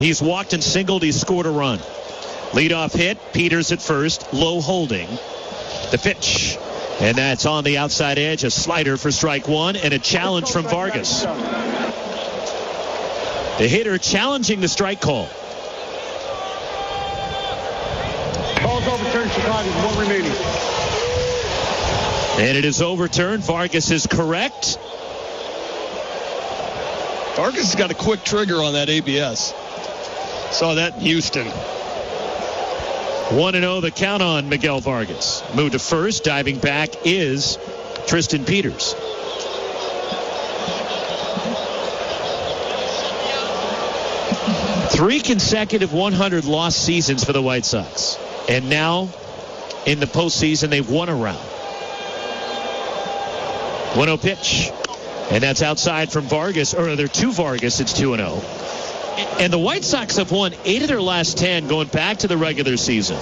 He's walked and singled. He's scored a run. Leadoff hit. Peters at first. Low holding. The pitch. And that's on the outside edge. A slider for strike one and a challenge from Vargas. The hitter challenging the strike call. Call's overturned. Chicago. One remaining. And it is overturned. Vargas is correct. Vargas has got a quick trigger on that ABS. Saw that in Houston. 1-0 the count on Miguel Vargas. Moved to first. Diving back is Tristan Peters. Three consecutive 100-loss seasons for the White Sox. And now, in the postseason, they've won a round. 1-0 pitch. And that's outside from Vargas, or rather to Vargas. It's 2-0. And the White Sox have won 8 of their last 10 going back to the regular season.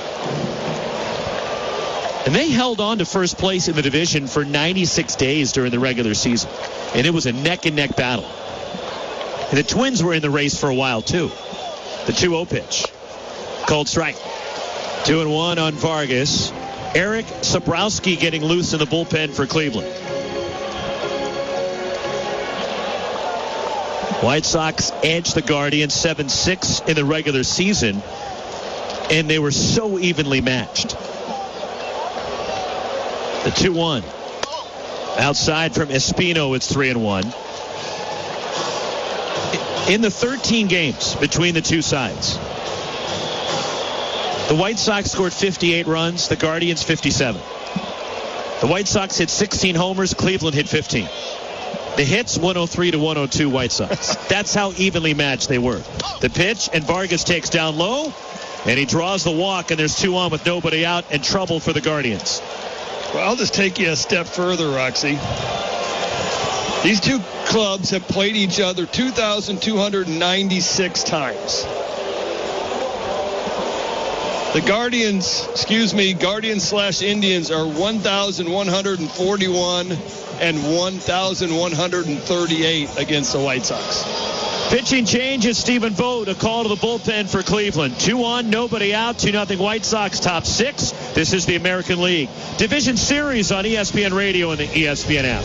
And they held on to first place in the division for 96 days during the regular season. And it was a neck-and-neck battle. And the Twins were in the race for a while, too. The 2-0 pitch. Called strike. 2-1 on Vargas. Eric Sabrowski getting loose in the bullpen for Cleveland. White Sox edged the Guardians 7-6 in the regular season, and they were so evenly matched. The 2-1. Outside from Espino, it's 3-1. In the 13 games between the two sides, the White Sox scored 58 runs, the Guardians 57. The White Sox hit 16 homers, Cleveland hit 15. The hits, 103 to 102 White Sox. That's how evenly matched they were. The pitch, and Vargas takes down low, and he draws the walk, and there's 2 on with nobody out and trouble for the Guardians. Well, I'll just take you a step further, Roxy. These two clubs have played each other 2,296 times. The Guardians/Indians are 1,141 and 1,138 against the White Sox. Pitching change is Stephen Vogt. A call to the bullpen for Cleveland. 2 on, nobody out. 2-0 White Sox, top 6. This is the American League Division Series on ESPN Radio and the ESPN app.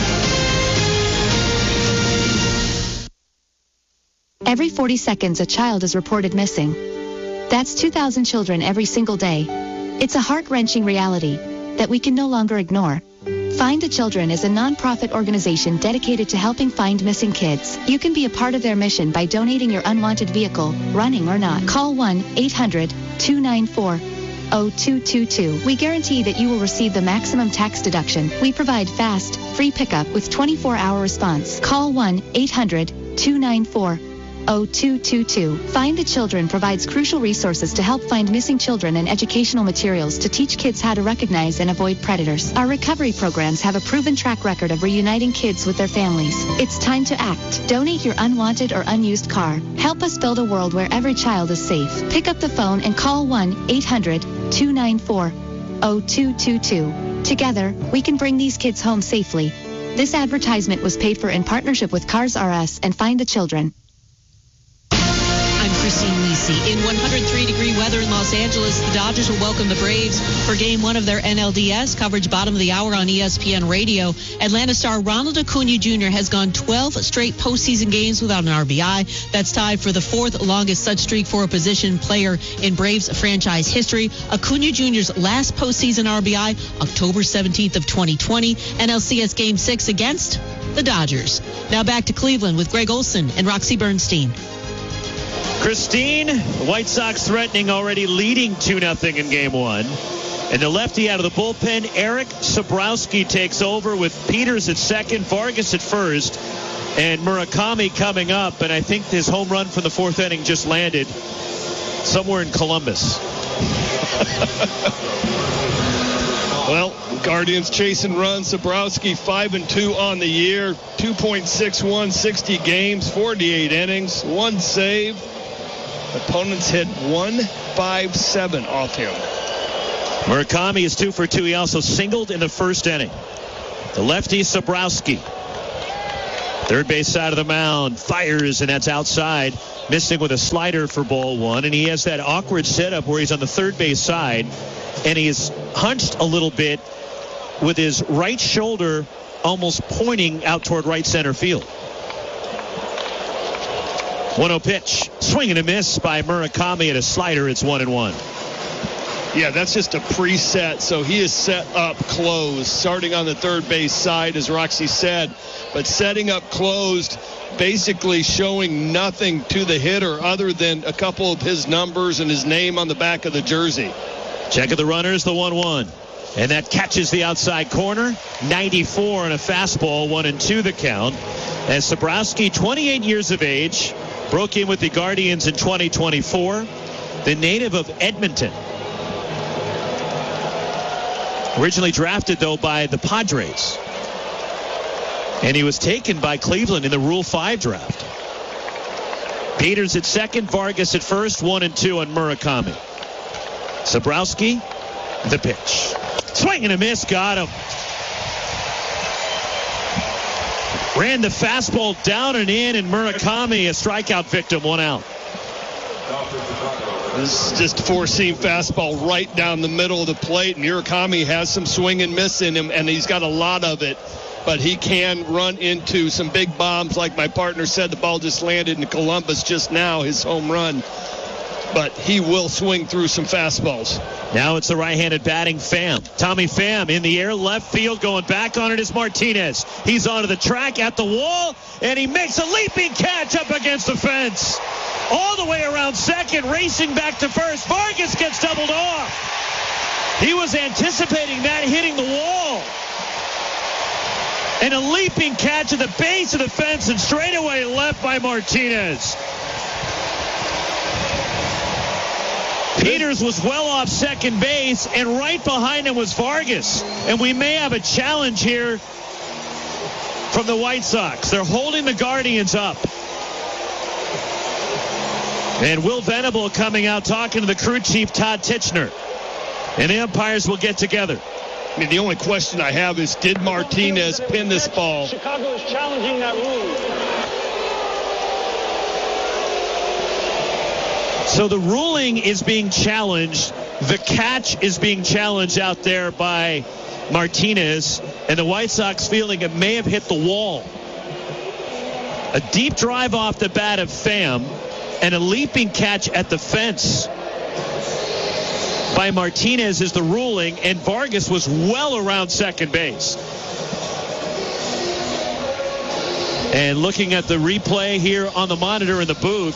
Every 40 seconds, a child is reported missing. That's 2,000 children every single day. It's a heart-wrenching reality that we can no longer ignore. Find the Children is a non-profit organization dedicated to helping find missing kids. You can be a part of their mission by donating your unwanted vehicle, running or not. Call 1-800-294-0222. We guarantee that you will receive the maximum tax deduction. We provide fast, free pickup with 24-hour response. Call 1-800-294-0222. Find the Children provides crucial resources to help find missing children and educational materials to teach kids how to recognize and avoid predators. Our recovery programs have a proven track record of reuniting kids with their families. It's time to act. Donate your unwanted or unused car. Help us build a world where every child is safe. Pick up the phone and call 1-800-294-0222. Together, we can bring these kids home safely. This advertisement was paid for in partnership with Cars R Us and Find the Children. Christine Lisi. In 103-degree weather in Los Angeles, the Dodgers will welcome the Braves for Game 1 of their NLDS. Coverage bottom of the hour on ESPN Radio. Atlanta star Ronald Acuna Jr. has gone 12 straight postseason games without an RBI. That's tied for the 4th longest such streak for a position player in Braves franchise history. Acuna Jr.'s last postseason RBI, October 17th of 2020, NLCS Game 6 against the Dodgers. Now back to Cleveland with Greg Olson and Roxy Bernstein. Christine, the White Sox threatening, already leading 2-0 in Game 1. And the lefty out of the bullpen, Eric Sabrowski takes over with Peters at second, Vargas at first, and Murakami coming up. And I think his home run from the 4th inning just landed somewhere in Columbus. Well, Guardians chasing runs. Sabrowski 5-2 on the year, 2.61, 60 games, 48 innings, 1 save. Opponents hit 157 off him. Murakami is 2 for 2. He also singled in the 1st inning. The lefty Sabrowski. Third base side of the mound, fires, and that's outside. Missing with a slider for ball one. And he has that awkward setup where he's on the third base side, and he is hunched a little bit with his right shoulder almost pointing out toward right center field. 1-0 pitch. Swing and a miss by Murakami at a slider. It's 1-1. Yeah, that's just a preset. So he is set up closed, starting on the third base side, as Roxy said, but setting up closed, basically showing nothing to the hitter other than a couple of his numbers and his name on the back of the jersey. Check of the runners, the 1-1. And that catches the outside corner. 94 and a fastball, 1-2 the count. As Sabrowski, 28 years of age, broke in with the Guardians in 2024. The native of Edmonton. Originally drafted, though, by the Padres. And he was taken by Cleveland in the Rule 5 draft. Peters at second, Vargas at first, 1-2 on Murakami. Sabrowski, the pitch. Swing and a miss, got him. Ran the fastball down and in, and Murakami, a strikeout victim, 1 out. This is just a four-seam fastball right down the middle of the plate, and Murakami has some swing and miss in him, and he's got a lot of it. But he can run into some big bombs. Like my partner said, the ball just landed in Columbus just now, his home run. But he will swing through some fastballs. Now it's the right-handed batting Pham. Tommy Pham in the air, left field, going back on it is Martinez. He's onto the track at the wall, and he makes a leaping catch up against the fence. All the way around second, racing back to first. Vargas gets doubled off. He was anticipating that hitting the wall. And a leaping catch at the base of the fence and straightaway left by Martinez. Peters was well off second base, and right behind him was Vargas. And we may have a challenge here from the White Sox. They're holding the Guardians up. And Will Venable coming out talking to the crew chief, Todd Tichenor. And the umpires will get together. I mean, the only question I have is, did Martinez pin this ball? Chicago is challenging that rule. So the ruling is being challenged. The catch is being challenged out there by Martinez. And the White Sox feeling it may have hit the wall. A deep drive off the bat of Pham and a leaping catch at the fence by Martinez is the ruling, and Vargas was well around second base. And looking at the replay here on the monitor in the booth,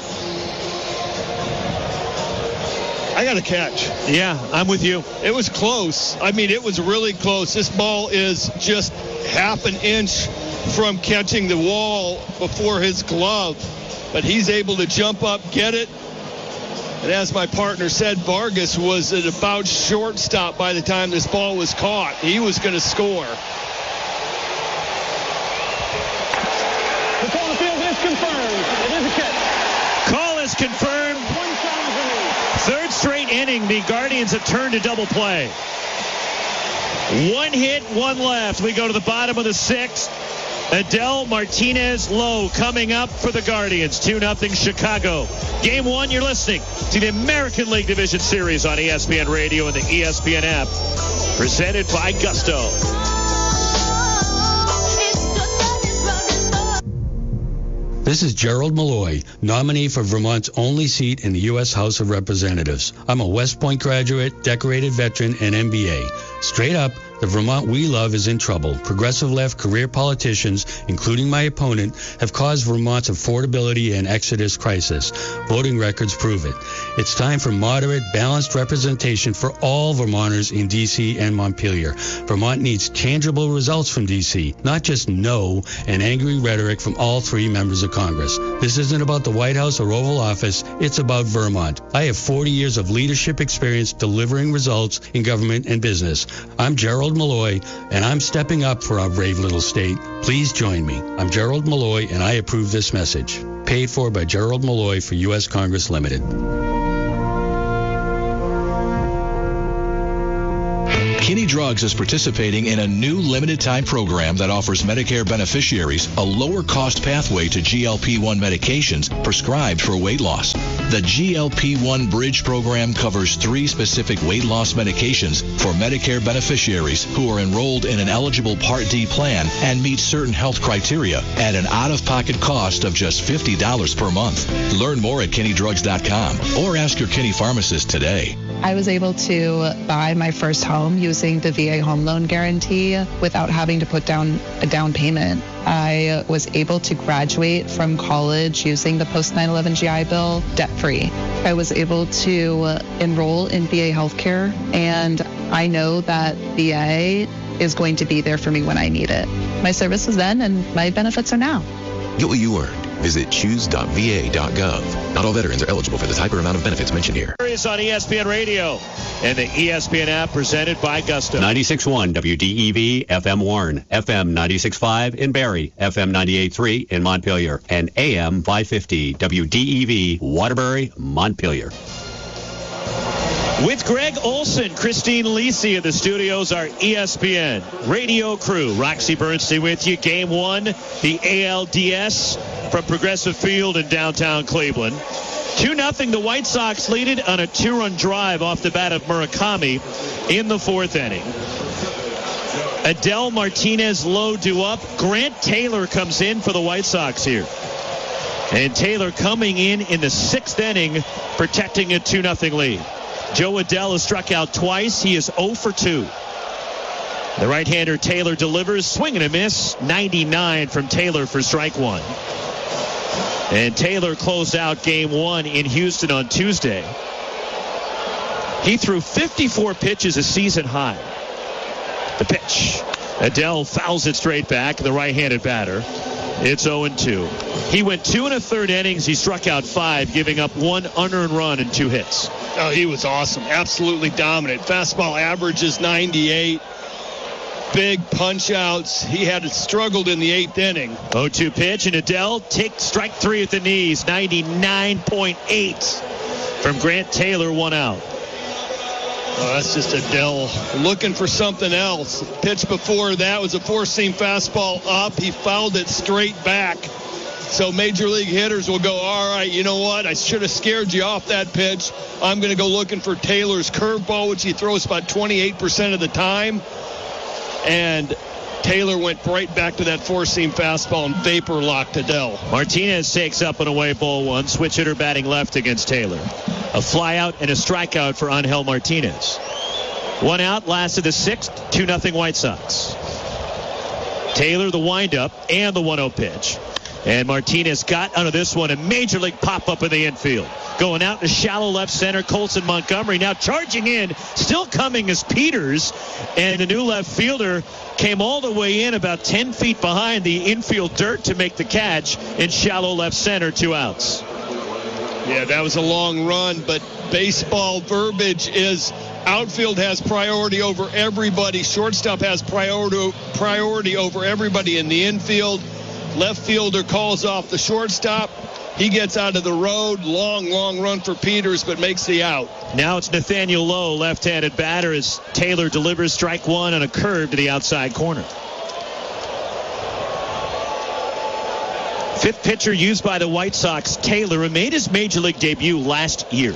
I got a catch. Yeah, I'm with you. It was close. I mean, it was really close. This ball is just half an inch from catching the wall before his glove, but he's able to jump up, get it. And as my partner said, Vargas was at about shortstop by the time this ball was caught. He was going to score. The call on the field is confirmed. It is a catch. Call is confirmed. Third straight inning, the Guardians have turned to double play. One hit, one left. We go to the bottom of the sixth. Adell Martinez Lowe coming up for the Guardians. 2-0 Chicago. Game one, you're listening to the American League Division Series on ESPN Radio and the ESPN app. Presented by Gusto. This is Gerald Malloy, nominee for Vermont's only seat in the U.S. House of Representatives. I'm a West Point graduate, decorated veteran, and MBA. Straight up, the Vermont we love is in trouble. Progressive left career politicians, including my opponent, have caused Vermont's affordability and exodus crisis. Voting records prove it. It's time for moderate, balanced representation for all Vermonters in D.C. and Montpelier. Vermont needs tangible results from D.C., not just no and angry rhetoric from all three members of Congress. This isn't about the White House or Oval Office. It's about Vermont. I have 40 years of leadership experience delivering results in government and business. I'm Gerald Malloy, and I'm stepping up for our brave little state. Please join me. I'm Gerald Malloy, and I approve this message. Paid for by Gerald Malloy for U.S. Congress Limited. Kinney Drugs is participating in a new limited-time program that offers Medicare beneficiaries a lower-cost pathway to GLP-1 medications prescribed for weight loss. The GLP-1 Bridge program covers 3 specific weight loss medications for Medicare beneficiaries who are enrolled in an eligible Part D plan and meet certain health criteria at an out-of-pocket cost of just $50 per month. Learn more at KinneyDrugs.com or ask your Kinney pharmacist today. I was able to buy my first home using the VA home loan guarantee without having to put down a down payment. I was able to graduate from college using the post 9/11 GI Bill debt-free. I was able to enroll in VA healthcare, and I know that VA is going to be there for me when I need it. My service was then, and my benefits are now. Get what you earned. Visit choose.va.gov. Not all veterans are eligible for the type or amount of benefits mentioned here. Is on ESPN Radio and the ESPN app presented by Gusto. 96.1 WDEV FM Warren, FM 96.5 in Barrie, FM 98.3 in Montpelier, and AM 550 WDEV Waterbury, Montpelier. With Greg Olson, Christine Lisi of the studios, our ESPN radio crew. Roxy Bernstein with you. Game 1, the ALDS from Progressive Field in downtown Cleveland. 2-0, the White Sox lead it on a 2-run drive off the bat of Murakami in the 4th inning. Adel Martinez low due up. Grant Taylor comes in for the White Sox here. And Taylor coming in the 6th inning, protecting a 2-0 lead. Joe Adell has struck out twice. He is 0 for 2. The right-hander Taylor delivers. Swing and a miss. 99 from Taylor for strike 1. And Taylor closed out Game 1 in Houston on Tuesday. He threw 54 pitches, a season high. The pitch. Adell fouls it straight back, the right-handed batter. It's 0-2. He went 2 1/3 innings. He struck out 5, giving up 1 unearned run and 2 hits. Oh, he was awesome. Absolutely dominant. Fastball averages 98. Big punch-outs. He had struggled in the 8th inning. 0-2 pitch, and Adell takes strike 3 at the knees. 99.8 from Grant Taylor, 1 out. Oh, that's just Adell looking for something else. The pitch before that was a 4-seam fastball up. He fouled it straight back. So major league hitters will go, all right, you know what? I should have scared you off that pitch. I'm going to go looking for Taylor's curveball, which he throws about 28% of the time. And Taylor went right back to that 4-seam fastball and vapor locked Adell. Martinez takes up an away ball 1. Switch hitter batting left against Taylor. A fly out and a strikeout for Angel Martinez. 1 out, last of the 6th, 2-0 White Sox. Taylor the windup and the 1-0 pitch. And Martinez got out of this one a major league pop-up in the infield. Going out to shallow left center, Colson Montgomery now charging in. Still coming is Peters. And the new left fielder came all the way in about 10 feet behind the infield dirt to make the catch in shallow left center, 2 outs. Yeah, that was a long run, but baseball verbiage is outfield has priority over everybody. Shortstop has priority over everybody in the infield. Left fielder calls off the shortstop. He gets out of the road. Long run for Peters, but makes the out. Now it's Nathaniel Lowe, left-handed batter, as Taylor delivers strike 1 on a curve to the outside corner. 5th pitcher used by the White Sox, Taylor, who made his major league debut last year.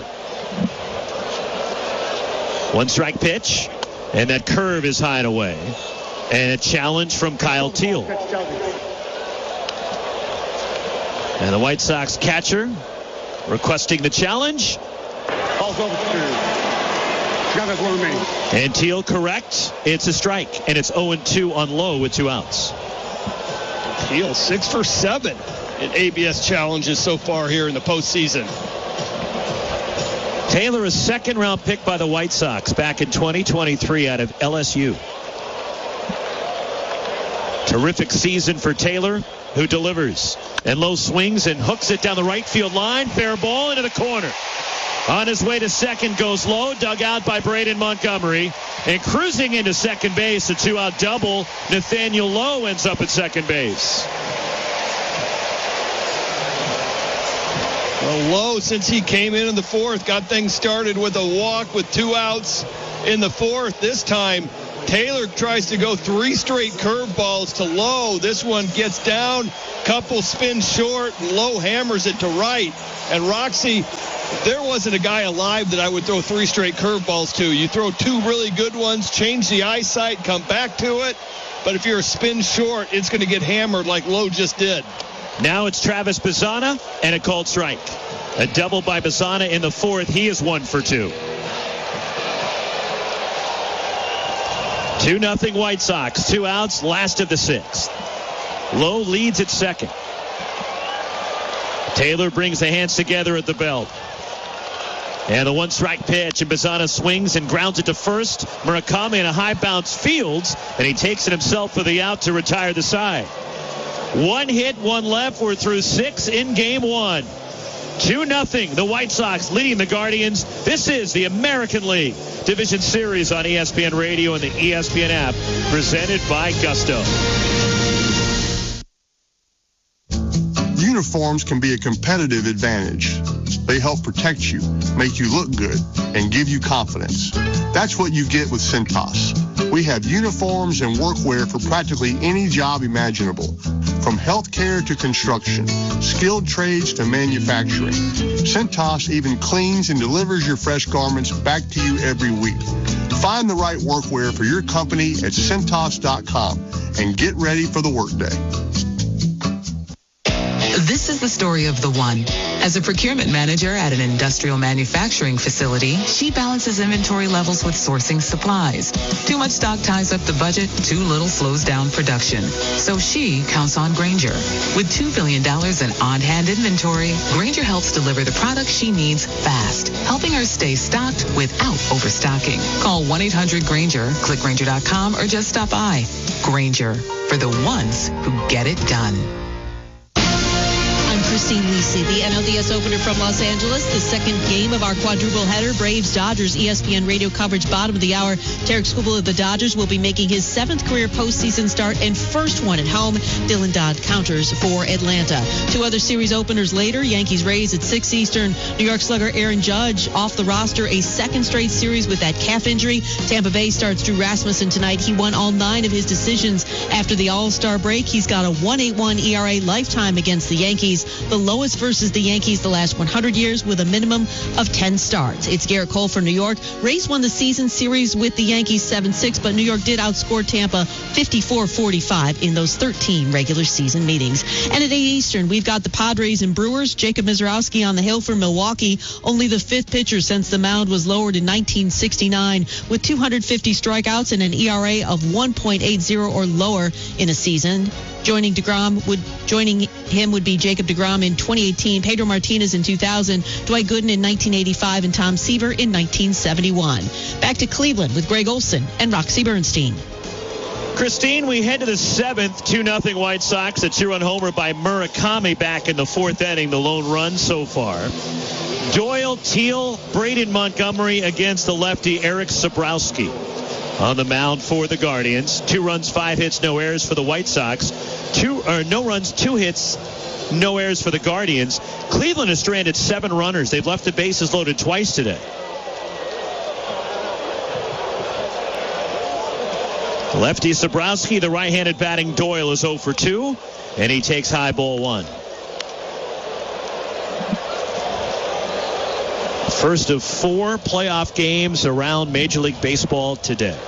1 strike pitch, and that curve is high and away. And a challenge from Kyle Teel. And the White Sox catcher requesting the challenge. And Teel correct. It's a strike, and it's 0-2 on Lowe with 2 outs. Teel 6 for 7 in ABS challenges so far here in the postseason. Taylor, a 2nd-round pick by the White Sox back in 2023 out of LSU. Terrific season for Taylor, who delivers. And Lowe swings and hooks it down the right field line. Fair ball into the corner. On his way to second goes Lowe, dug out by Braden Montgomery. And cruising into second base, a 2-out double. Nathaniel Lowe ends up at second base. Well, Lowe, since he came in the 4th, got things started with a walk with 2 outs in the 4th. This time, Taylor tries to go 3 straight curveballs to Lowe. This one gets down, couple spins short, and Lowe hammers it to right. And Roxy, there wasn't a guy alive that I would throw 3 straight curveballs to. You throw 2 really good ones, change the eyesight, come back to it. But if you're a spin short, it's going to get hammered like Lowe just did. Now it's Travis Bazzana and a called strike. A double by Bazzana in the 4th. He is 1 for 2. 2-0 White Sox. 2 outs, last of the 6th. Lowe leads at second. Taylor brings the hands together at the belt. And the 1-strike pitch, and Bazzana swings and grounds it to first. Murakami in a high bounce fields, and he takes it himself for the out to retire the side. 1 hit, 1 left. We're through 6 in game 1. 2-0, the White Sox leading the Guardians. This is the American League Division Series on ESPN Radio and the ESPN app, presented by Gusto. Uniforms can be a competitive advantage. They help protect you, make you look good, and give you confidence. That's what you get with Cintas. We have uniforms and workwear for practically any job imaginable, from healthcare to construction, skilled trades to manufacturing. Cintas even cleans and delivers your fresh garments back to you every week. Find the right workwear for your company at Cintas.com and get ready for the workday. This is the story of the one. As a procurement manager at an industrial manufacturing facility, she balances inventory levels with sourcing supplies. Too much stock ties up the budget, too little slows down production. So she counts on Grainger. With $2 billion in on-hand inventory, Grainger helps deliver the products she needs fast, helping her stay stocked without overstocking. Call 1-800-GRAINGER, click Grainger.com, or just stop by. Grainger, for the ones who get it done. Christine Lisi, the NLDS opener from Los Angeles. The second game of our quadruple header, Braves-Dodgers, ESPN radio coverage, bottom of the hour. Tarik Skubal of the Dodgers will be making his 7th career postseason start and first one at home. Dylan Dodd counters for Atlanta. 2 other series openers later, Yankees-Rays at 6 Eastern. New York slugger Aaron Judge off the roster, a second straight series with that calf injury. Tampa Bay starts Drew Rasmussen tonight. He won all 9 of his decisions after the All-Star break. He's got a 1.81 ERA lifetime against the Yankees, the lowest versus the Yankees the last 100 years, with a minimum of 10 starts. It's Garrett Cole for New York. Rays won the season series with the Yankees 7-6, but New York did outscore Tampa 54-45 in those 13 regular season meetings. And at 8 Eastern, we've got the Padres and Brewers. Jacob Mizrowski on the hill for Milwaukee, only the 5th pitcher since the mound was lowered in 1969, with 250 strikeouts and an ERA of 1.80 or lower in a season. Joining him would be Jacob deGrom in 2018, Pedro Martinez in 2000, Dwight Gooden in 1985, and Tom Seaver in 1971. Back to Cleveland with Greg Olson and Roxy Bernstein. Christine, we head to the 7th, 2-0 White Sox. A 2-run homer by Murakami back in the 4th inning, the lone run so far. Doyle, Teal, Braden Montgomery against the lefty Eric Sabrowski on the mound for the Guardians. 2 runs, 5 hits, no errors for the White Sox. No runs, 2 hits, no errors for the Guardians. Cleveland has stranded 7 runners. They've left the bases loaded twice today. Lefty Sabrowski, the right-handed batting Doyle, is 0 for 2, and he takes high ball 1. First of 4 playoff games around Major League Baseball today.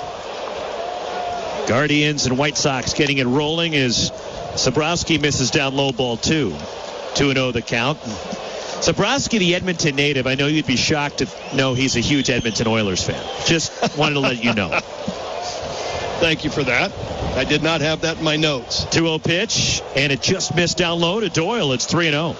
Guardians and White Sox getting it rolling as Sabrowski misses down low ball 2. 2-0 the count. Sabrowski, the Edmonton native, I know you'd be shocked to know he's a huge Edmonton Oilers fan. Just wanted to let you know. Thank you for that. I did not have that in my notes. 2-0 pitch, and it just missed down low to Doyle. It's 3-0.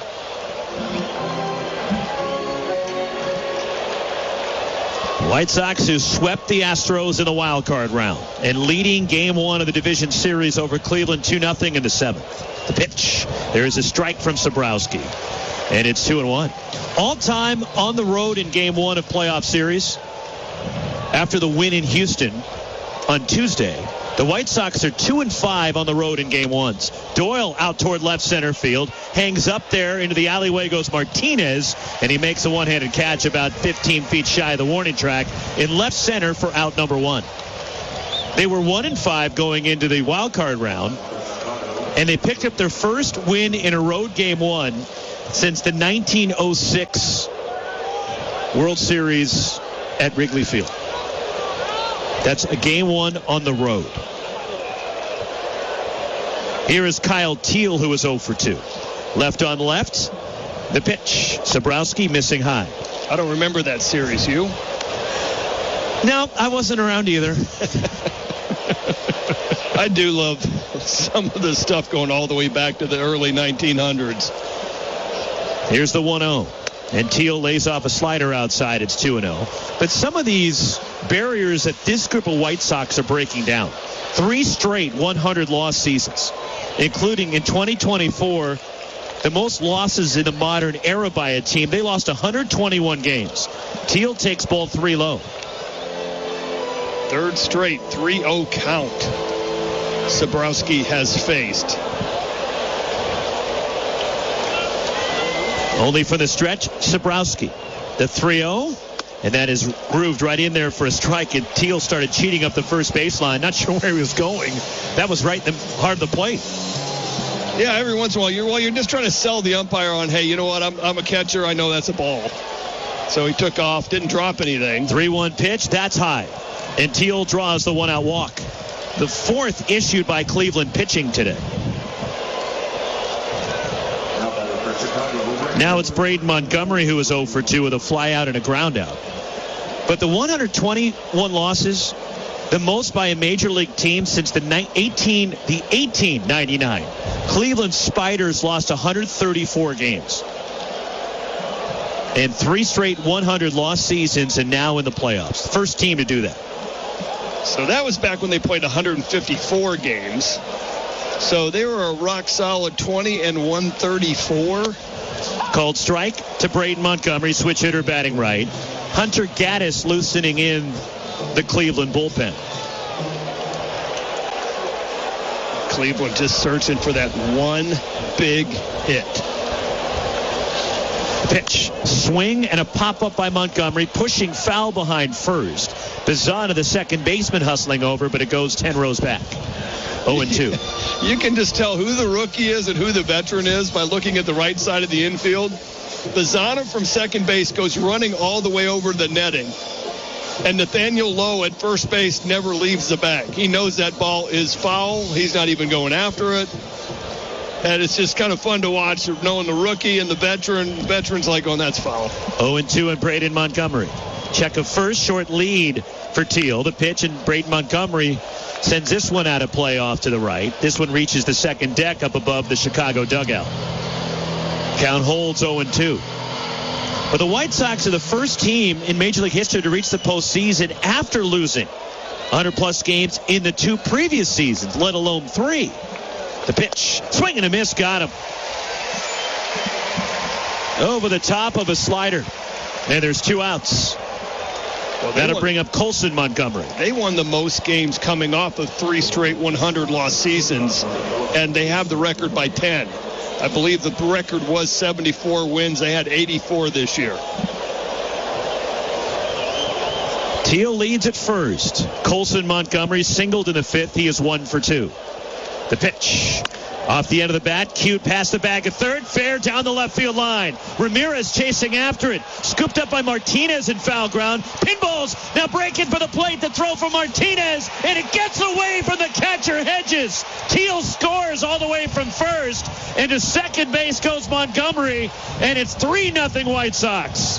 White Sox, who swept the Astros in the wild card round and leading game 1 of the division series over Cleveland 2-0 in the 7th. The pitch. There is a strike from Sabrowski, and it's 2-1. All time on the road in game 1 of playoff series. After the win in Houston on Tuesday, the White Sox are 2-5 on the road in game 1s. Doyle out toward left center field, hangs up there into the alleyway, goes Martinez, and he makes a one-handed catch about 15 feet shy of the warning track in left center for out number 1. They were 1-5 going into the wild card round, and they picked up their first win in a road game one since the 1906 World Series at Wrigley Field. That's a game one on the road. Here is Kyle Teel, who is 0 for 2. Left on left. The pitch. Sabrowski missing high. I don't remember that series. You? No, I wasn't around either. I do love some of the stuff going all the way back to the early 1900s. Here's the 1-0. And Teel lays off a slider outside. It's 2-0. But some of these barriers that this group of White Sox are breaking down. 3 straight 100-loss seasons, including in 2024, the most losses in the modern era by a team. They lost 121 games. Teel takes ball 3 low. Third straight 3-0 count Sabrowski has faced. Only for the stretch, Sabrowski. The 3-0, and that is grooved right in there for a strike, and Teel started cheating up the first baseline. Not sure where he was going. That was right in the heart of the plate. Yeah, every once in a while, you're just trying to sell the umpire on, hey, you know what, I'm a catcher, I know that's a ball. So he took off, didn't drop anything. 3-1 pitch, that's high. And Teel draws the 1-out walk. The 4th issued by Cleveland pitching today. Now it's Braden Montgomery who is 0 for 2 with a fly out and a ground out. But the 121 losses, the most by a major league team since the 1899. Cleveland Spiders lost 134 games. And 3 straight 100-loss seasons, and now in the playoffs. First team to do that. So that was back when they played 154 games. So they were a rock-solid 20-134. Called strike to Braden Montgomery, switch hitter batting right. Hunter Gaddis loosening in the Cleveland bullpen. Cleveland just searching for that one big hit. Pitch, swing, and a pop-up by Montgomery, pushing foul behind first. Bazana, the second baseman, hustling over, but it goes 10 rows back. 0-2. You can just tell who the rookie is and who the veteran is by looking at the right side of the infield. Bazana from second base goes running all the way over the netting. And Nathaniel Lowe at first base never leaves the bag. He knows that ball is foul. He's not even going after it. And it's just kind of fun to watch, knowing the rookie and the veteran. The veteran's like, oh, that's foul. 0-2 and Braden Montgomery. Check a first, short lead for Teel. The pitch, and Braden Montgomery sends this one out of play off to the right. This one reaches the second deck up above the Chicago dugout. Count holds 0-2. But the White Sox are the first team in Major League history to reach the postseason after losing 100-plus games in the 2 previous seasons, let alone 3. The pitch, swing and a miss, got him. Over the top of a slider. And there's 2 outs. Well, that'll bring up Colson Montgomery. They won the most games coming off of 3 straight 100-loss seasons, and they have the record by 10. I believe the record was 74 wins. They had 84 this year. Teel leads at first. Colson Montgomery singled in the 5th. He is 1 for 2. The pitch. Off the end of the bat, cute past the bag at third, fair down the left field line. Ramirez chasing after it, scooped up by Martinez in foul ground. Pinballs now breaking for the plate, the throw from Martinez, and it gets away from the catcher Hedges. Teel scores all the way from first, and to second base goes Montgomery, and it's 3-0 White Sox.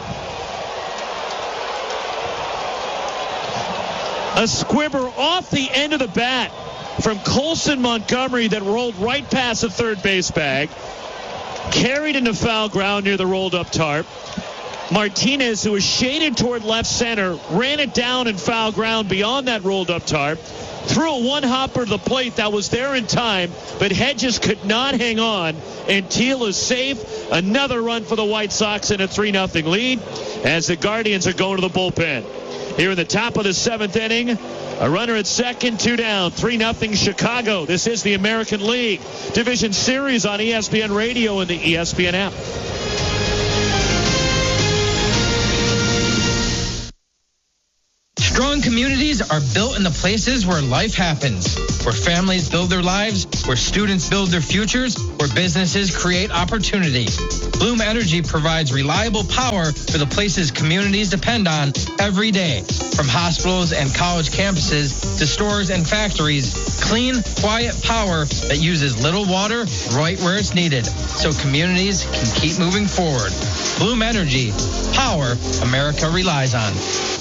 A squibber off the end of the bat from Colson Montgomery that rolled right past the third base bag, carried into foul ground near the rolled up tarp. Martinez, who was shaded toward left center, ran it down in foul ground beyond that rolled up tarp, threw a one-hopper to the plate that was there in time, but Hedges could not hang on, and Teel is safe. Another run for the White Sox in a 3-0 lead as the Guardians are going to the bullpen. Here in the top of the 7th inning, a runner at second, 2 down, 3-0 Chicago. This is the American League Division Series on ESPN Radio and the ESPN app. Strong Strong communities are built in the places where life happens, where families build their lives, where students build their futures, where businesses create opportunity. Bloom Energy provides reliable power for the places communities depend on every day. From hospitals and college campuses to stores and factories, clean, quiet power that uses little water right where it's needed, so communities can keep moving forward. Bloom Energy, power America relies on.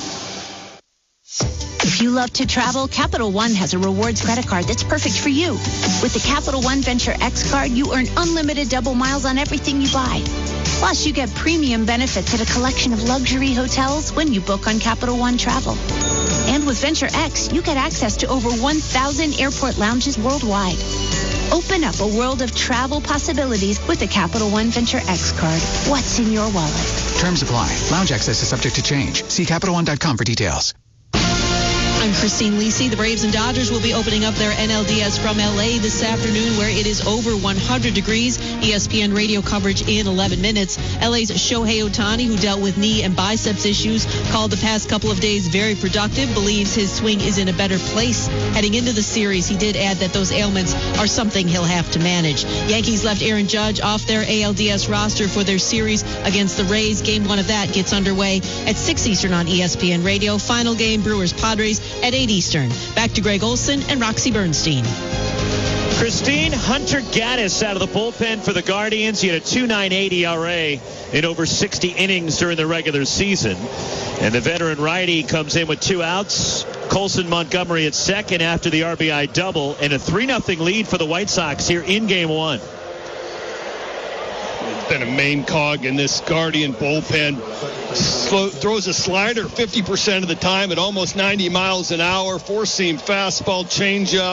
If you love to travel, Capital One has a rewards credit card that's perfect for you. With the Capital One Venture X card, you earn unlimited double miles on everything you buy. Plus, you get premium benefits at a collection of luxury hotels when you book on Capital One Travel. And with Venture X, you get access to over 1,000 airport lounges worldwide. Open up a world of travel possibilities with the Capital One Venture X card. What's in your wallet? Terms apply. Lounge access is subject to change. See CapitalOne.com for details. I'm Christine Lisi. The Braves and Dodgers will be opening up their NLDS from L.A. this afternoon, where it is over 100 degrees. ESPN radio coverage in 11 minutes. L.A.'s Shohei Ohtani, who dealt with knee and biceps issues, called the past couple of days very productive, believes his swing is in a better place heading into the series. He did add that those ailments are something he'll have to manage. Yankees left Aaron Judge off their ALDS roster for their series against the Rays. Game 1 of that gets underway at 6 Eastern on ESPN Radio. Final game, Brewers-Padres at 8 Eastern. Back to Greg Olson and Roxy Bernstein. Christine, Hunter Gaddis out of the bullpen for the Guardians. He had a 2.98 ERA in over 60 innings during the regular season. And the veteran righty comes in with 2 outs. Colson Montgomery at second after the RBI double, and a 3-0 lead for the White Sox here in Game 1. Been a main cog in this Guardian bullpen. Throws a slider 50% of the time at almost 90 miles an hour. Four-seam fastball, changeup.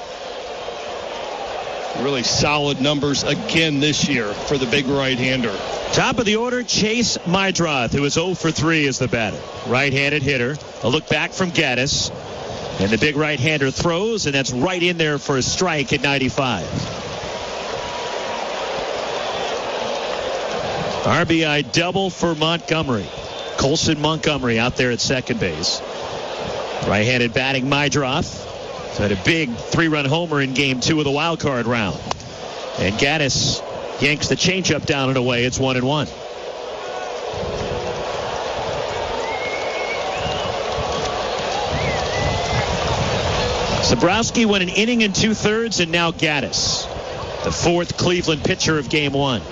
Really solid numbers again this year for the big right-hander. Top of the order, Chase Meidroth, who is 0 for 3 as the batter. Right-handed hitter. A look back from Gaddis. And the big right-hander throws, and that's right in there for a strike at 95. RBI double for Montgomery. Colson Montgomery out there at second base. Right-handed batting Meidroth. Had a big 3-run homer in Game 2 of the wild card round. And Gaddis yanks the changeup down and away. It's 1-1. Zabrowski went an inning and 2/3, and now Gaddis, the 4th Cleveland pitcher of Game 1.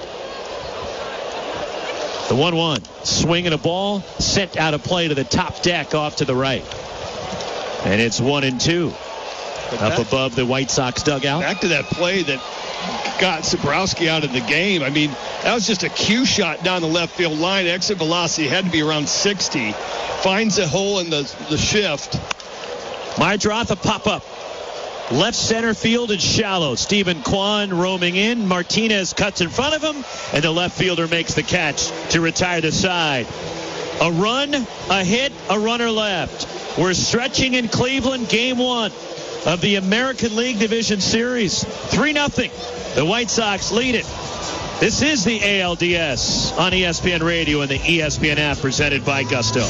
The 1-1. Swing and a ball sent out of play to the top deck off to the right. And it's 1-2. Up above the White Sox dugout. Back to that play that got Zabrowski out of the game. I mean, that was just a cue shot down the left field line. Exit velocity had to be around 60. Finds a hole in the shift. Meidroth, a pop-up. Left center field is shallow. Stephen Kwan roaming in. Martinez cuts in front of him, and the left fielder makes the catch to retire the side. A run, a hit, a runner left. We're stretching in Cleveland, Game 1 of the American League Division Series. 3-0. The White Sox lead it. This is the ALDS on ESPN Radio and the ESPN app, presented by Gusto.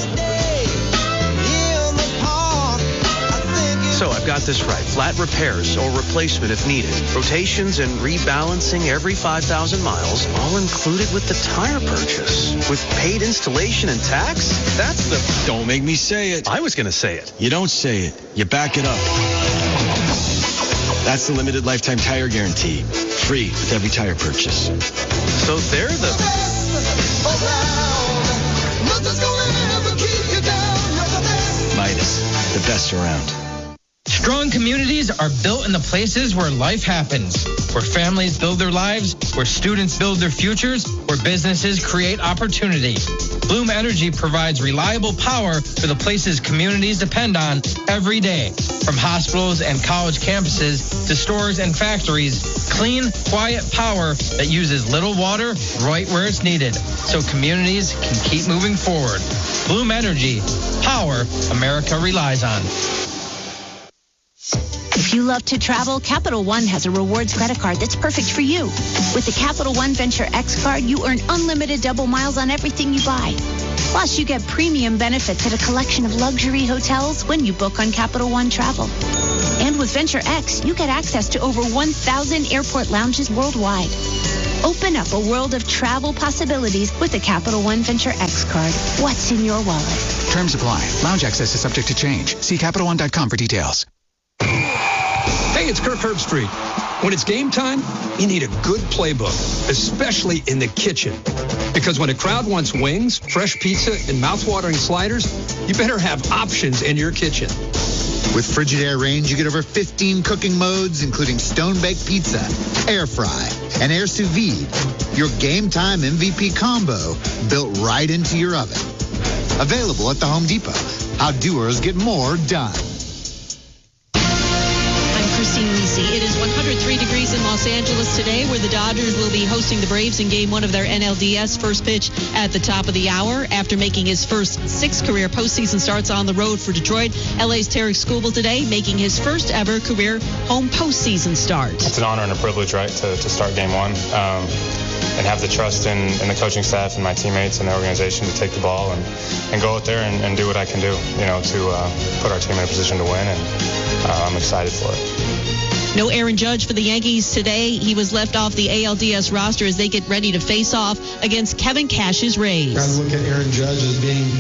So I've got this right. Flat repairs or replacement if needed. Rotations and rebalancing every 5,000 miles, all included with the tire purchase. With paid installation and tax? That's the... Don't make me say it. I was going to say it. You don't say it. You back it up. That's the limited lifetime tire guarantee. Free with every tire purchase. So they're the... Midas, the best around. Strong communities are built in the places where life happens, where families build their lives, where students build their futures, where businesses create opportunity. Bloom Energy provides reliable power for the places communities depend on every day. From hospitals and college campuses to stores and factories, clean, quiet power that uses little water right where it's needed, so communities can keep moving forward. Bloom Energy, power America relies on. If you love to travel, Capital One has a rewards credit card that's perfect for you. With the Capital One Venture X card, you earn unlimited double miles on everything you buy. Plus, you get premium benefits at a collection of luxury hotels when you book on Capital One Travel. And with Venture X, you get access to over 1,000 airport lounges worldwide. Open up a world of travel possibilities with the Capital One Venture X card. What's in your wallet? Terms apply. Lounge access is subject to change. See CapitalOne.com for details. Hey, it's Kirk Herbstreit. When it's game time, you need a good playbook, especially in the kitchen. Because when a crowd wants wings, fresh pizza, and mouth-watering sliders, you better have options in your kitchen. With Frigidaire Range, you get over 15 cooking modes, including stone-baked pizza, air fry, and air sous vide. Your game time MVP combo built right into your oven. Available at the Home Depot. How doers get more done. Christine Lisi. It is 103 degrees in Los Angeles today, where the Dodgers will be hosting the Braves in Game 1 of their NLDS. First pitch at the top of the hour. After making his first 6 career postseason starts on the road for Detroit, LA's Tarek Skubal today making his first ever career home postseason start. It's an honor and a privilege, right, to start Game 1 and have the trust in the coaching staff and my teammates and the organization to take the ball and go out there and do what I can do, to put our team in a position to win, and I'm excited for it. No Aaron Judge for the Yankees today. He was left off the ALDS roster as they get ready to face off against Kevin Cash's Rays. I look at Aaron Judge as being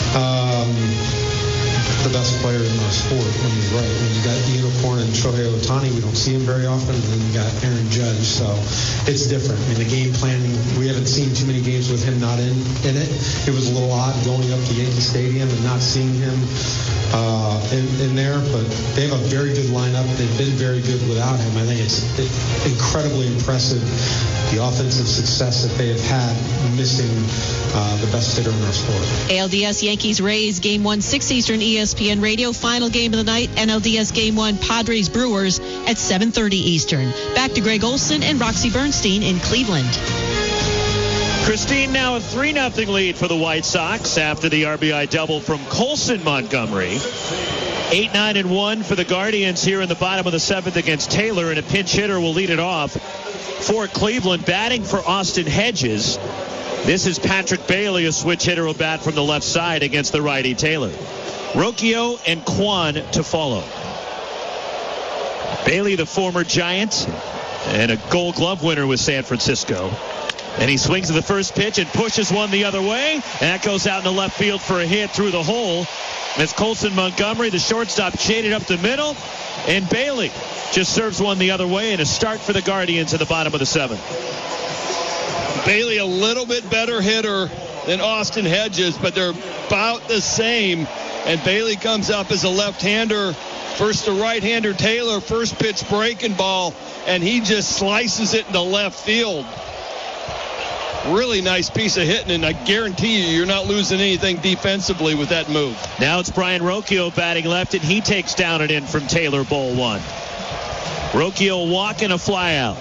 the best player in our sport when he's right. When you got the unicorn and Shohei Ohtani, we don't see him very often, and then you got Aaron Judge, so it's different. I mean, the game planning, we haven't seen too many games with him not in it. It was a little odd going up to Yankee Stadium and not seeing him in there, but they have a very good lineup. They've been very good without him. I think it's incredibly impressive, the offensive success that they have had missing the best hitter in our sport. ALDS Yankees Rays Game 1, 6 Eastern, ESPN Radio. Final game of the night, NLDS Game 1, Padres Brewers at 7:30 Eastern. Back to Greg Olson and Roxy Bernstein in Cleveland. Christine, now a 3-0 lead for the White Sox after the RBI double from Colson Montgomery. 8-9-1 for the Guardians here in the bottom of the 7th against Taylor, and a pinch hitter will lead it off for Cleveland. Batting for Austin Hedges, this is Patrick Bailey. A switch hitter will bat from the left side against the righty Taylor. Rocchio and Kwan to follow. Bailey, the former Giant and a Gold Glove winner with San Francisco. And he swings to the first pitch and pushes one the other way. And that goes out in the left field for a hit through the hole. That's Colson Montgomery, the shortstop, shaded up the middle. And Bailey just serves one the other way, and a start for the Guardians at the bottom of the 7th. Bailey a little bit better hitter than Austin Hedges, but they're about the same. And Bailey comes up as a left-hander. First the right-hander Taylor, first pitch breaking ball, and he just slices it into left field. Really nice piece of hitting, and I guarantee you're not losing anything defensively with that move. Now it's Brian Rocchio batting left, and he takes down and in from Taylor, ball 1. Rocchio walking a fly out.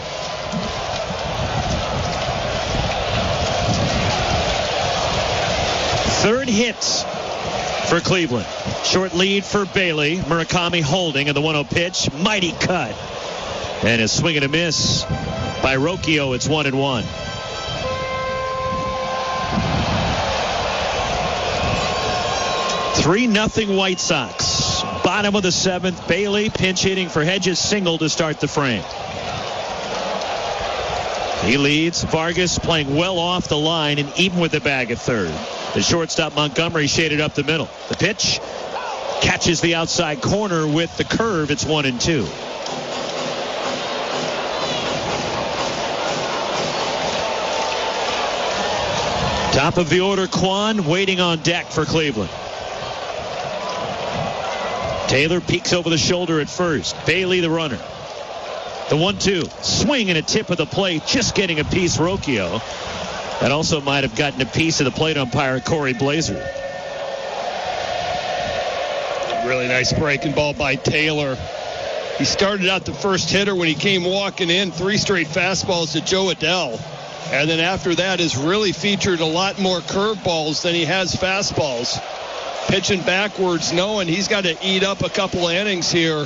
Third hits for Cleveland. Short lead for Bailey. Murakami holding, and the 1-0 pitch. Mighty cut. And a swing and a miss by Rocchio. It's 1-1. Three 0 White Sox. Bottom of the 7th. Bailey pinch hitting for Hedges, single to start the frame. He leads. Vargas playing well off the line and even with the bag at third. The shortstop Montgomery shaded up the middle. The pitch catches the outside corner with the curve. It's 1-2. Top of the order, Kwan waiting on deck for Cleveland. Taylor peeks over the shoulder at first. Bailey the runner. The 1-2. Swing and a tip of the plate. Just getting a piece, Rocchio. That also might have gotten a piece of the plate umpire, Corey Blazer. Really nice breaking ball by Taylor. He started out the first hitter when he came walking in. 3 straight fastballs to Joe Adell. And then after that has really featured a lot more curveballs than he has fastballs. Pitching backwards, knowing he's got to eat up a couple of innings here.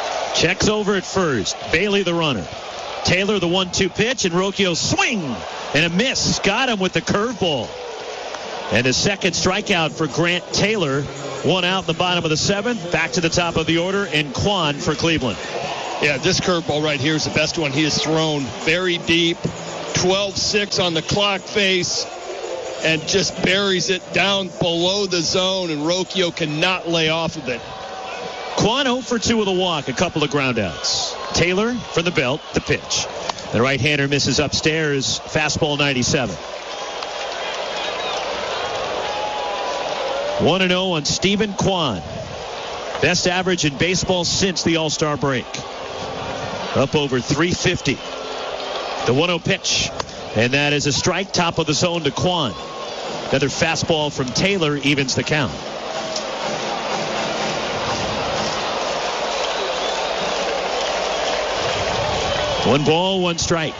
Checks over at first. Bailey the runner. Taylor the 1-2 pitch, and Rocchio swing And a miss. Got him with the curveball. And a second strikeout for Grant Taylor. One out in the bottom of the 7th. Back to the top of the order, and Kwan for Cleveland. Yeah, this curveball right here is the best one he has thrown. Very deep. 12-6 on the clock face. And just buries it down below the zone, and Rocchio cannot lay off of it. Kwan 0 for 2 with a walk, a couple of groundouts. Taylor from the belt, the pitch. The right-hander misses upstairs, fastball 97. 1-0 on Stephen Kwan. Best average in baseball since the All-Star break. Up over 350. The 1-0 pitch. And that is a strike, top of the zone to Kwan. Another fastball from Taylor evens the count. One ball, one strike.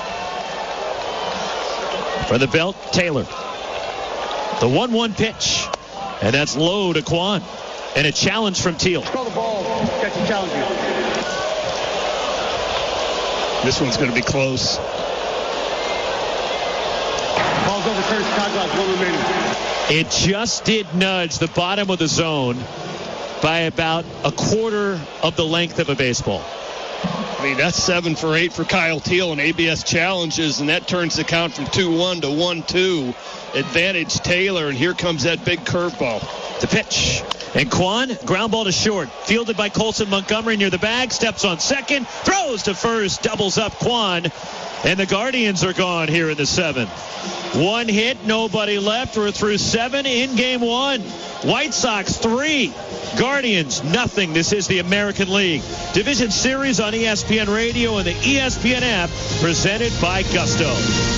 For the belt, Taylor. The 1-1 pitch. And that's low to Kwan. And a challenge from Teal. Throw the ball. Catch the challenge. This one's going to be close. Ball's overturned. Shot clock, 1 remaining. It just did nudge the bottom of the zone by about a quarter of the length of a baseball. I mean, that's 7 for 8 for Kyle Teal in ABS challenges, and that turns the count from 2-1 to 1-2. Advantage Taylor, and here comes that big curveball. The pitch. And Kwan, ground ball to short. Fielded by Colson Montgomery near the bag. Steps on second. Throws to first. Doubles up Kwan. And the Guardians are gone here in the 7th. One hit, nobody left. We're through 7 in game 1. White Sox 3. Guardians nothing. This is the American League Division Series on ESPN Radio and the ESPN app, presented by Gusto.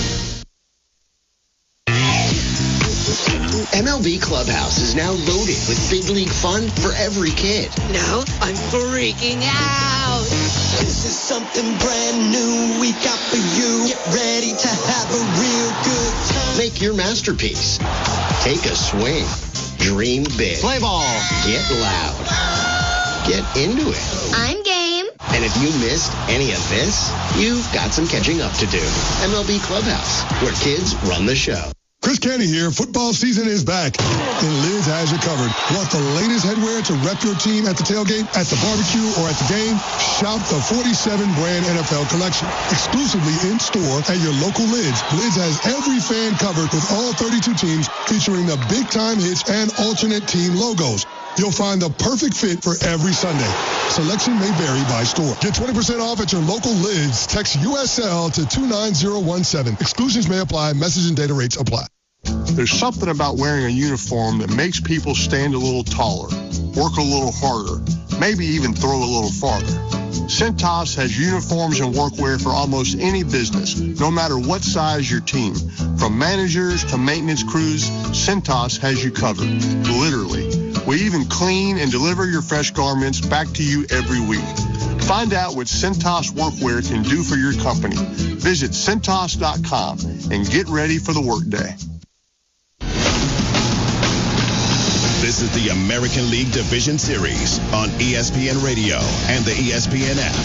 MLB Clubhouse is now loaded with big league fun for every kid. Now I'm freaking out. This is something brand new we got for you. Get ready to have a real good time. Make your masterpiece. Take a swing. Dream big. Play ball. Get loud. Get into it. I'm game. And if you missed any of this, you've got some catching up to do. MLB Clubhouse, where kids run the show. Chris Canty here. Football season is back, and Lids has you covered. Want the latest headwear to rep your team at the tailgate, at the barbecue, or at the game? Shop the 47 brand NFL collection, exclusively in store at your local Lids. Lids has every fan covered with all 32 teams, featuring the big time hits and alternate team logos. You'll find the perfect fit for every Sunday. Selection may vary by store. Get 20% off at your local Lids. Text USL to 29017. Exclusions may apply. Message and data rates apply. There's something about wearing a uniform that makes people stand a little taller, work a little harder, maybe even throw a little farther. Cintas has uniforms and workwear for almost any business, no matter what size your team. From managers to maintenance crews, Cintas has you covered, literally. We even clean and deliver your fresh garments back to you every week. Find out what Cintas workwear can do for your company. Visit Cintas.com and get ready for the workday. This is the American League Division Series on ESPN Radio and the ESPN app.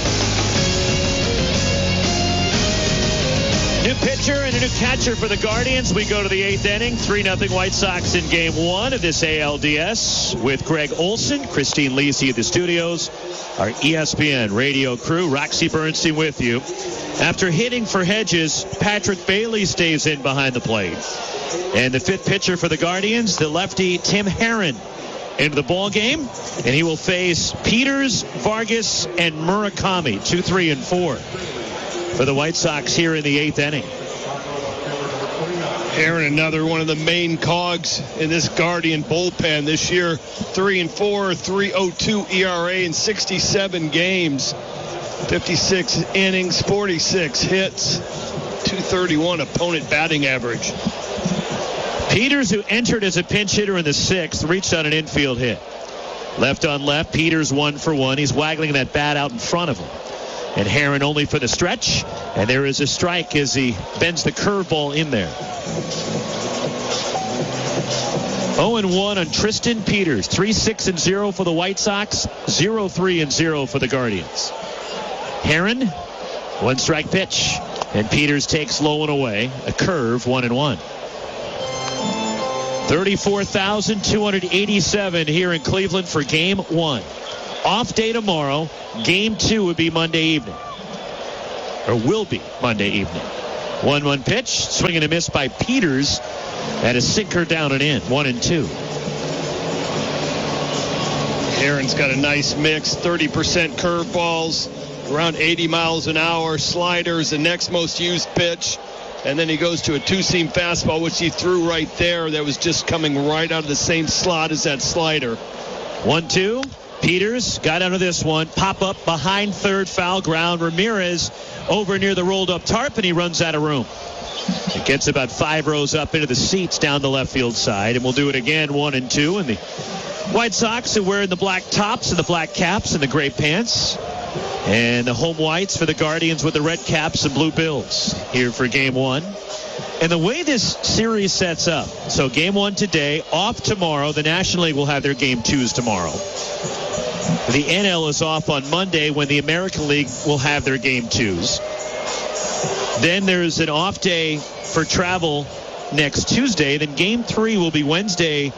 New pitcher and a new catcher for the Guardians. We go to the 8th inning. 3-0 White Sox in game 1 of this ALDS with Greg Olson, Christine Lisi at the studios, our ESPN radio crew, Roxy Bernstein with you. After hitting for Hedges, Patrick Bailey stays in behind the plate. And the 5th pitcher for the Guardians, the lefty Tim Herrin, into the ball game, and he will face Peters, Vargas, and Murakami, 2, 3, and 4 for the White Sox here in the 8th inning. Herrin, another one of the main cogs in this Guardian bullpen this year. 3-4, 3.02 ERA in 67 games, 56 innings, 46 hits, 231 opponent batting average. Peters, who entered as a pinch hitter in the 6th, reached on an infield hit. Left on left, Peters 1 for 1. He's waggling that bat out in front of him. And Herrin only for the stretch. And there is a strike as he bends the curveball in there. 0-1 on Tristan Peters. 3-6-0 for the White Sox. 0-3-0 for the Guardians. Herrin, 1 strike pitch. And Peters takes low and away. A curve, 1-1. 34,287 here in Cleveland for Game 1. Off day tomorrow. Game 2 would be Monday evening. Or will be Monday evening. 1-1 pitch. Swing and a miss by Peters. At a sinker down and in. 1-2. Aaron's got a nice mix. 30% curveballs. Around 80 miles an hour. Sliders, the next most used pitch. And then he goes to a two-seam fastball, which he threw right there. That was just coming right out of the same slot as that slider. 1-2. Peters got out of this one. Pop up behind third, foul ground. Ramirez over near the rolled-up tarp, and he runs out of room. It gets about 5 rows up into the seats down the left field side, and we'll do it again, 1-2. And the White Sox are wearing the black tops and the black caps and the gray pants. And the home whites for the Guardians with the red caps and blue bills here for Game 1. And the way this series sets up, so Game 1 today, off tomorrow. The National League will have their Game 2s tomorrow. The NL is off on Monday when the American League will have their Game 2s. Then there's an off day for travel next Tuesday. Then Game 3 will be Wednesday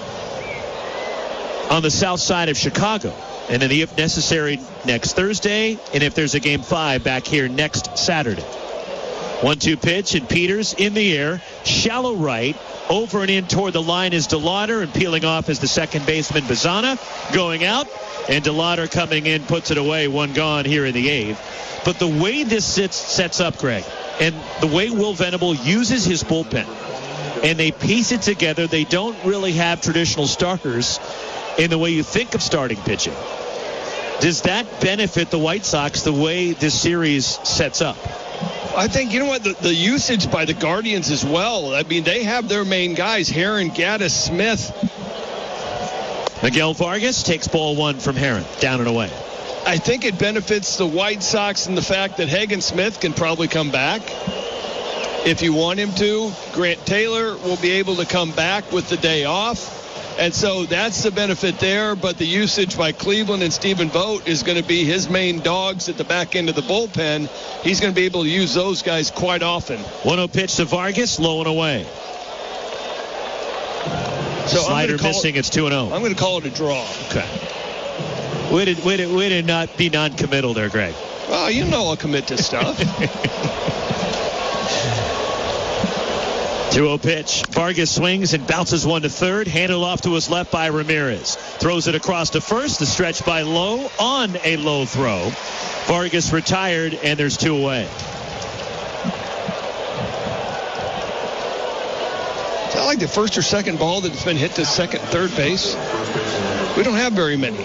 on the south side of Chicago. And then, if necessary, next Thursday. And if there's a Game 5, back here next Saturday. 1-2 pitch, and Peters in the air. Shallow right. Over and in toward the line is DeLauder, and peeling off is the second baseman, Bazana. Going out, and DeLauder coming in, puts it away. 1 gone here in the 8th. But the way this sets up, Greg, and the way Will Venable uses his bullpen, and they piece it together, they don't really have traditional starters in the way you think of starting pitching. Does that benefit the White Sox the way this series sets up? I think, you know what, the usage by the Guardians as well. I mean, they have their main guys, Herron, Gaddis, Smith. Miguel Vargas takes ball 1 from Herron, down and away. I think it benefits the White Sox in the fact that Hagen Smith can probably come back if you want him to. Grant Taylor will be able to come back with the day off. And so that's the benefit there. But the usage by Cleveland and Stephen Vogt is going to be his main dogs at the back end of the bullpen. He's going to be able to use those guys quite often. 1-0 pitch to Vargas, low and away. So Slider missing, it's 2-0. I'm going to call it a draw. Okay. Way to not be non-committal there, Greg. Well, you know I'll commit to stuff. 2-0 pitch. Vargas swings and bounces 1 to third. Handed off to his left by Ramirez. Throws it across to first. The stretch by Lowe on a low throw. Vargas retired, and there's 2 away. Is that like the first or second ball that's been hit to second, third base? We don't have very many.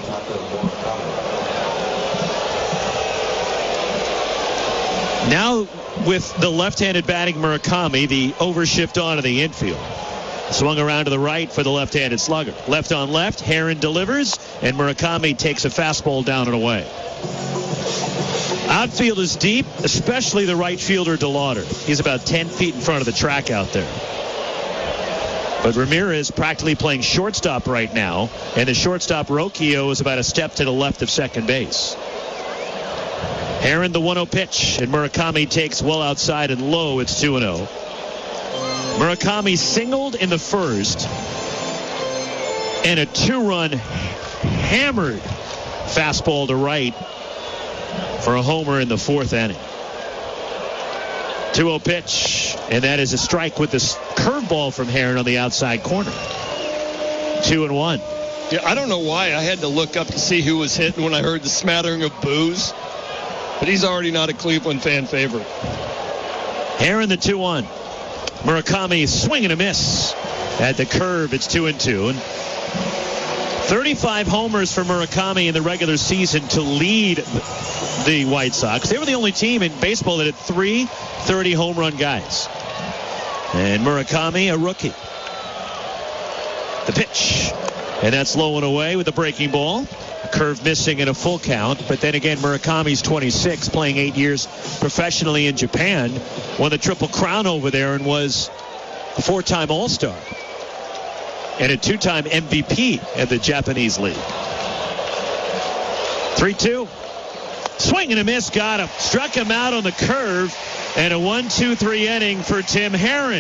Now with the left-handed batting Murakami, the overshift on to the infield. Swung around to the right for the left-handed slugger. Left on left, Herron delivers, and Murakami takes a fastball down and away. Outfield is deep, especially the right fielder DeLauder. He's about 10 feet in front of the track out there. But Ramirez practically playing shortstop right now, and the shortstop Rocchio is about a step to the left of second base. Herron, the 1-0 pitch, and Murakami takes well outside and low. It's 2-0. Murakami singled in the first, and a 2-run hammered fastball to right for a homer in the 4th inning. 2-0 pitch, and that is a strike with this curveball from Herron on the outside corner. 2-1. Yeah, I don't know why I had to look up to see who was hitting when I heard the smattering of boos. But he's already not a Cleveland fan favorite. Herron, the 2-1. Murakami swing and a miss. At the curve, it's 2-2. And 35 homers for Murakami in the regular season to lead the White Sox. They were the only team in baseball that had 3 30-home run guys. And Murakami, a rookie. The pitch. And that's low and away with the breaking ball. Curve missing in a full count. But then again, Murakami's 26, playing 8 years professionally in Japan. Won the Triple Crown over there and was a 4-time All-Star. And a 2-time MVP at the Japanese League. 3-2. Swing and a miss. Got him. Struck him out on the curve. And a 1-2-3 inning for Tim Herron.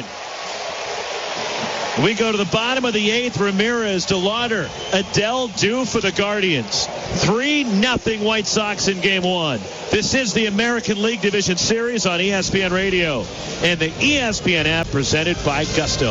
We go to the bottom of the 8th. Ramirez, DeLauder, Adell due for the Guardians. 3-0 White Sox in Game 1. This is the American League Division Series on ESPN Radio and the ESPN app presented by Gusto.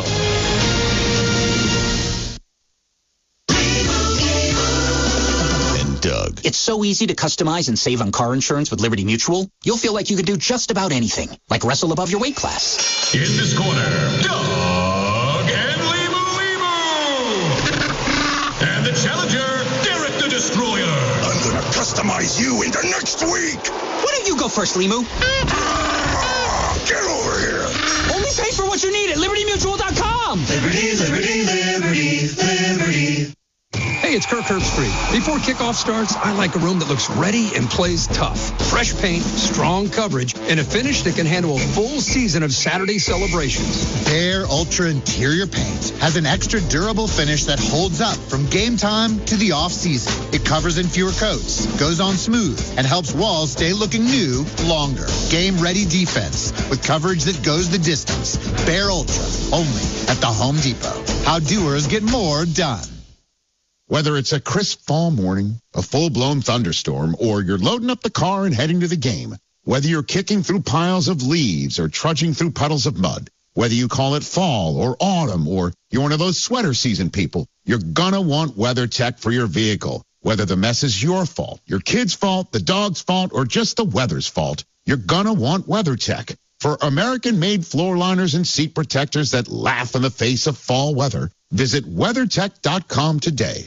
Doug. It's so easy to customize and save on car insurance with Liberty Mutual. You'll feel like you can do just about anything, like wrestle above your weight class. In this corner, Doug and Limu. And the challenger, Derek the Destroyer. I'm going to customize you into next week. Why don't you go first, Limu? Get over here. Only pay for what you need at LibertyMutual.com. Liberty, liberty, liberty, liberty. Hey, it's Kirk Herbstreit. Before kickoff starts, I like a room that looks ready and plays tough. Fresh paint, strong coverage, and a finish that can handle a full season of Saturday celebrations. Behr Ultra Interior Paint has an extra durable finish that holds up from game time to the off-season. It covers in fewer coats, goes on smooth, and helps walls stay looking new longer. Game-ready defense with coverage that goes the distance. Behr Ultra, only at the Home Depot. How doers get more done. Whether it's a crisp fall morning, a full-blown thunderstorm, or you're loading up the car and heading to the game, whether you're kicking through piles of leaves or trudging through puddles of mud, whether you call it fall or autumn or you're one of those sweater season people, you're gonna want WeatherTech for your vehicle. Whether the mess is your fault, your kid's fault, the dog's fault, or just the weather's fault, you're gonna want WeatherTech. For American-made floor liners and seat protectors that laugh in the face of fall weather, visit WeatherTech.com today.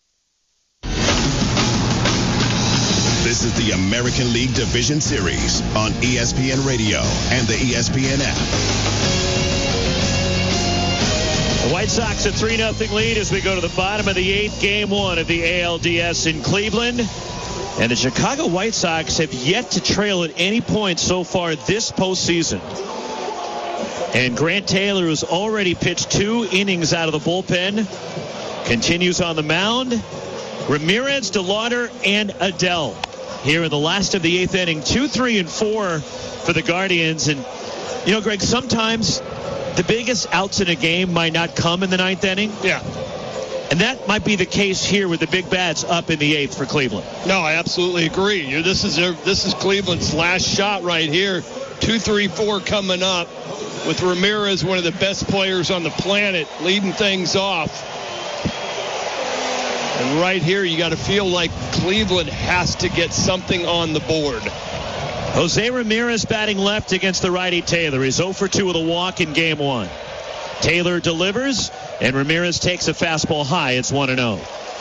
This is the American League Division Series on ESPN Radio and the ESPN app. The White Sox a 3-0 lead as we go to the bottom of the 8th, Game 1 of the ALDS in Cleveland. And the Chicago White Sox have yet to trail at any point so far this postseason. And Grant Taylor, who's already pitched 2 innings out of the bullpen, continues on the mound. Ramirez, DeLauder, and Adell here in the last of the 8th inning. 2, 3, and 4 for the Guardians. And, you know, Greg, sometimes the biggest outs in a game might not come in the 9th inning. Yeah. And that might be the case here with the big bats up in the 8th for Cleveland. No, I absolutely agree. This is Cleveland's last shot right here. 2, 3, 4 coming up with Ramirez, one of the best players on the planet, leading things off. And right here, you got to feel like Cleveland has to get something on the board. Jose Ramirez batting left against the righty Taylor. He's 0 for 2 with a walk in Game 1. Taylor delivers, and Ramirez takes a fastball high. It's 1-0.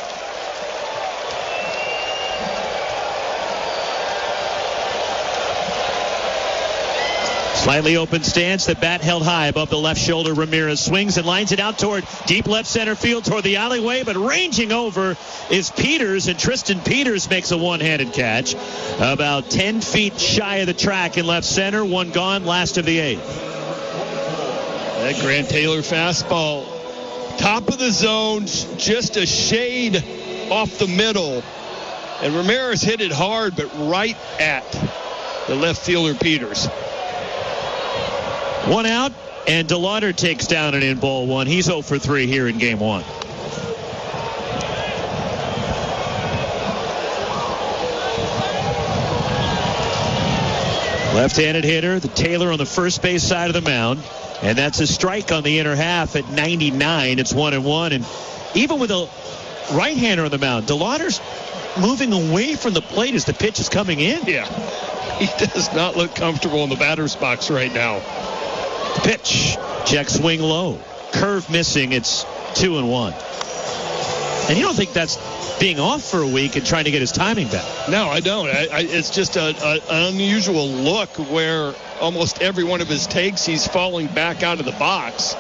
Slightly open stance, the bat held high above the left shoulder. Ramirez swings and lines it out toward deep left center field toward the alleyway, but ranging over is Peters, and Tristan Peters makes a one-handed catch about 10 feet shy of the track in left center. One gone, last of the 8th. That Grant Taylor fastball, top of the zone, just a shade off the middle, and Ramirez hit it hard, but right at the left fielder Peters. 1 out, and DeLauder takes down an in-ball 1. He's 0 for 3 here in Game 1. Left-handed hitter, the Taylor on the first base side of the mound, and that's a strike on the inner half at 99. It's 1-1, and even with a right-hander on the mound, DeLauder's moving away from the plate as the pitch is coming in. Yeah, he does not look comfortable in the batter's box right now. Pitch, check swing low, curve missing. It's 2-1. And you don't think that's being off for a week and trying to get his timing back? No, I don't. It's just an unusual look where almost every one of his takes he's falling back out of the box.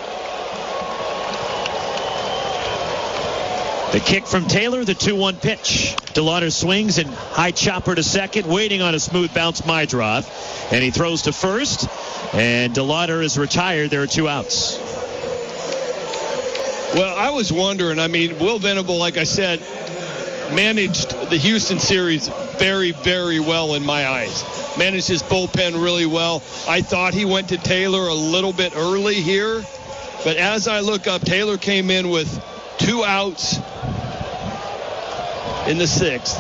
The kick from Taylor, the 2-1 pitch. DeLauder swings and high chopper to second, waiting on a smooth bounce Maedroff. And he throws to first, and DeLauder is retired. There are 2 outs. Well, I was wondering, Will Venable, like I said, managed the Houston series very, very well in my eyes. Managed his bullpen really well. I thought he went to Taylor a little bit early here, but as I look up, Taylor came in with 2 outs in the 6th.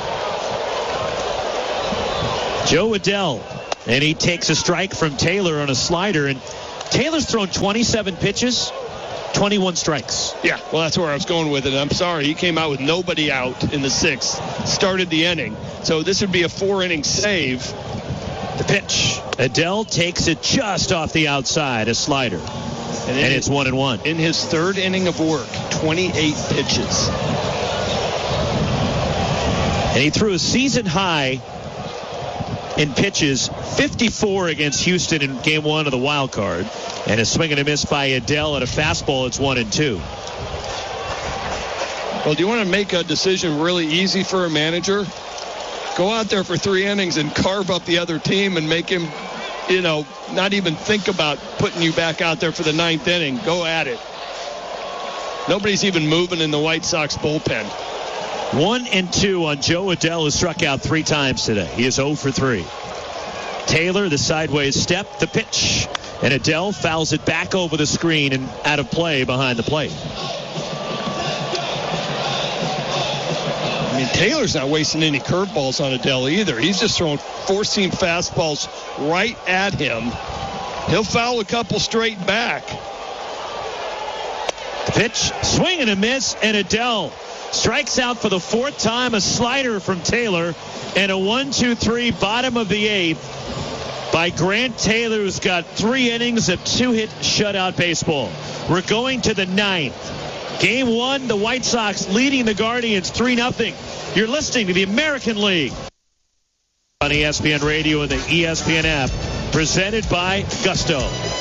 Joe Adell, and he takes a strike from Taylor on a slider, and Taylor's thrown 27 pitches, 21 strikes. Yeah, well, that's where I was going with it. I'm sorry, he came out with nobody out in the 6th, started the inning. So this would be a 4-inning save. The pitch. Adell takes it just off the outside, a slider. And it's 1-1. In his 3rd inning of work, 28 pitches. And he threw a season high in pitches, 54 against Houston in Game 1 of the wild card. And a swing and a miss by Adell at a fastball. It's 1-2. Well, do you want to make a decision really easy for a manager? Go out there for 3 innings and carve up the other team and make him, not even think about putting you back out there for the 9th inning. Go at it. Nobody's even moving in the White Sox bullpen. 1-2 on Joe Adell, who struck out 3 times today. He is 0 for 3. Taylor, the sideways step, the pitch. And Adell fouls it back over the screen and out of play behind the plate. I mean, Taylor's not wasting any curveballs on Adell either. He's just throwing 4-seam fastballs right at him. He'll foul a couple straight back. The pitch, swing and a miss, and Adell strikes out for the 4th time. A slider from Taylor, and a 1-2-3 bottom of the 8th by Grant Taylor, who's got 3 innings of 2-hit shutout baseball. We're going to the 9th. Game 1, the White Sox leading the Guardians 3-0. You're listening to the American League on ESPN Radio and the ESPN app, presented by Gusto.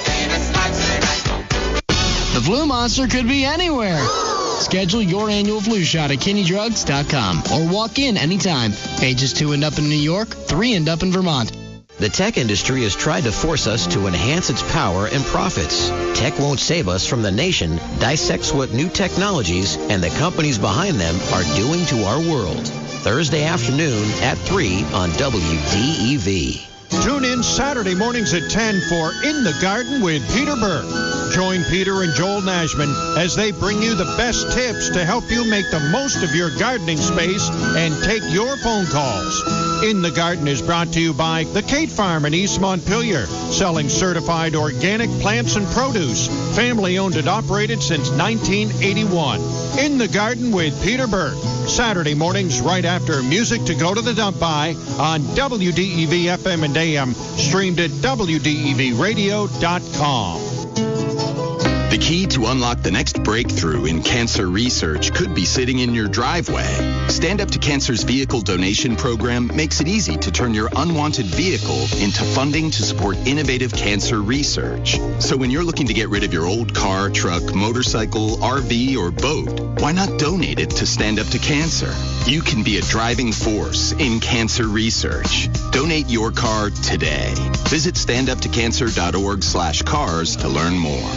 The flu monster could be anywhere. Schedule your annual flu shot at KinneyDrugs.com or walk in anytime. Ages 2 and up in New York, 3 and up in Vermont. The tech industry has tried to force us to enhance its power and profits. Tech won't save us from the nation dissects what new technologies and the companies behind them are doing to our world. Thursday afternoon at 3 on WDEV. Tune in Saturday mornings at 10 for In the Garden with Peter Burke. Join Peter and Joel Nashman as they bring you the best tips to help you make the most of your gardening space and take your phone calls. In the Garden is brought to you by the Kate Farm in East Montpelier, selling certified organic plants and produce. Family owned and operated since 1981. In the Garden with Peter Burke. Saturday mornings right after Music to Go to the Dump By on WDEV FM and AM, streamed at WDEVradio.com. The key to unlock the next breakthrough in cancer research could be sitting in your driveway. Stand Up to Cancer's vehicle donation program makes it easy to turn your unwanted vehicle into funding to support innovative cancer research. So when you're looking to get rid of your old car, truck, motorcycle, RV, or boat, why not donate it to Stand Up to Cancer? You can be a driving force in cancer research. Donate your car today. Visit standuptocancer.org/cars to learn more.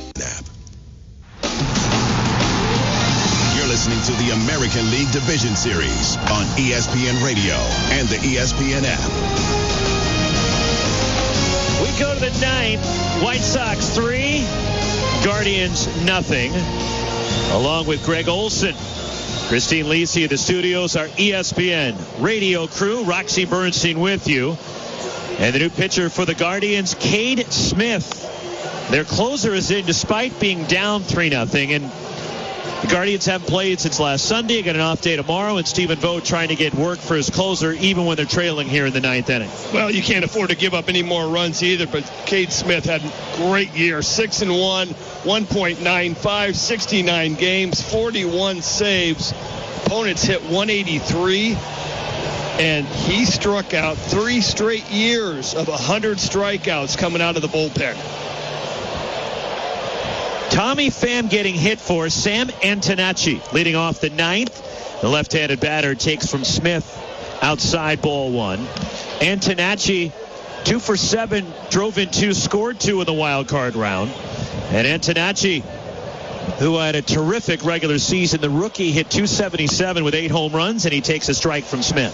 You're listening to the American League Division Series on ESPN Radio and the ESPN app. We go to the 9th. White Sox 3, Guardians nothing. Along with Greg Olson, Christine Lisi of the studios, our ESPN radio crew, Roxy Bernstein with you. And the new pitcher for the Guardians, Cade Smith. Their closer is in despite being down 3-0. And the Guardians haven't played since last Sunday. Got an off day tomorrow, and Stephen Vogt trying to get work for his closer even when they're trailing here in the 9th inning. Well, you can't afford to give up any more runs either, but Cade Smith had a great year. 6-1, 1.95, 69 games, 41 saves. Opponents hit 183, and he struck out 3 straight years of 100 strikeouts coming out of the bullpen. Tommy Pham getting hit for. Sam Antonacci leading off the 9th. The left-handed batter takes from Smith outside, ball 1. Antonacci 2 for 7, drove in 2, scored 2 in the wild card round. And Antonacci who had a terrific regular season. The rookie hit .277 with 8 home runs, and he takes a strike from Smith.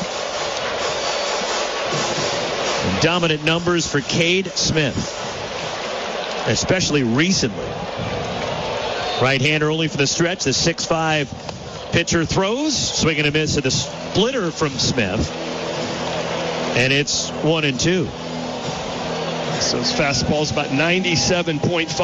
And dominant numbers for Cade Smith, especially recently. Right-hander only for the stretch. The 6'5" pitcher throws, swing and a miss at the splitter from Smith. And it's 1-2. So his fastball's about 97.5.